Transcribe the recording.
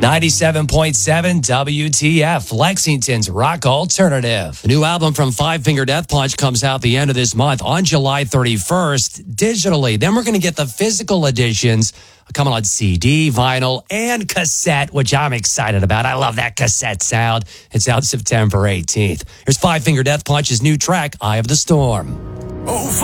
97.7 WTF, Lexington's rock alternative. The new album from Five Finger Death Punch comes out the end of this month on July 31st digitally. Then we're going to get the physical editions coming on CD, vinyl, and cassette, which I'm excited about. I love that cassette sound. It's out September 18th. Here's Five Finger Death Punch's new track, Eye of the Storm. Oh,